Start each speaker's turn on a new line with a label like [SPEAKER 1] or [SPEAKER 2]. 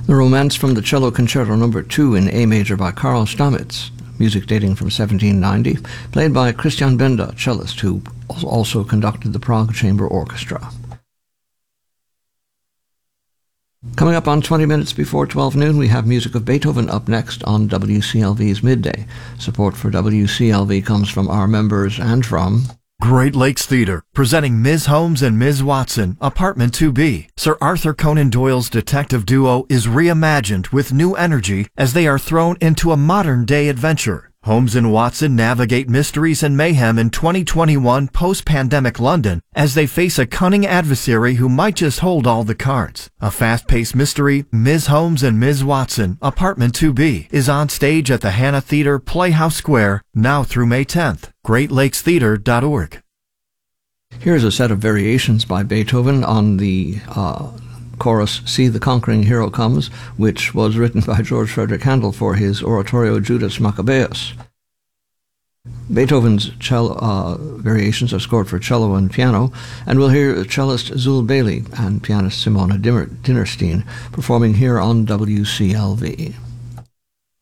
[SPEAKER 1] The Romance from the Cello Concerto No. 2 in A major by Karl Stamitz, music dating from 1790, played by Christian Benda, cellist, who also conducted the Prague Chamber Orchestra. Coming up on 20 minutes before 12 noon, we have music of Beethoven up next on WCLV's Midday. Support for WCLV comes from our members and from
[SPEAKER 2] Great Lakes Theater, presenting Ms. Holmes and Ms. Watson, Apartment 2B. Sir Arthur Conan Doyle's detective duo is reimagined with new energy as they are thrown into a modern-day adventure. Holmes and Watson navigate mysteries and mayhem in 2021 post-pandemic London as they face a cunning adversary who might just hold all the cards. A fast-paced mystery, Ms. Holmes and Ms. Watson, Apartment 2B, is on stage at the Hannah Theater, Playhouse Square, now through May 10th. GreatLakesTheater.org.
[SPEAKER 1] Here's a set of variations by Beethoven on the chorus See the Conquering Hero Comes, which was written by George Frederick Handel for his oratorio Judas Maccabeus. Beethoven's variations are scored for cello and piano, and we'll hear cellist Zul Bailey and pianist Simona Dinnerstein performing here on WCLV.